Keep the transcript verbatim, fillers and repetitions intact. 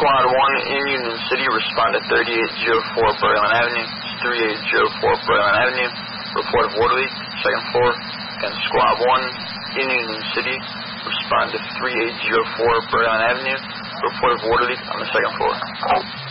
Squad one in Union City, respond to thirty-eight oh four Berlin Avenue. thirty-eight oh four Berlin Avenue. Report of water leak, second floor. And Squad one in Union City, respond to thirty-eight oh four Berlin Avenue. Report of water leak on the second floor.